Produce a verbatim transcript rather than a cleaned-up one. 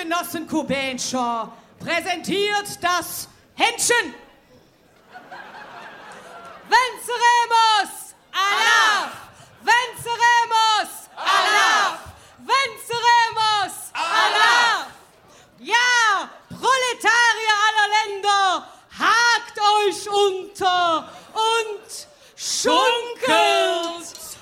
Genossen Kubenscher präsentiert das Händchen. Venceremos! Allah! Venceremos! Allah! Venceremos! Allah! Ja, Proletarier aller Länder, hakt euch unter und schund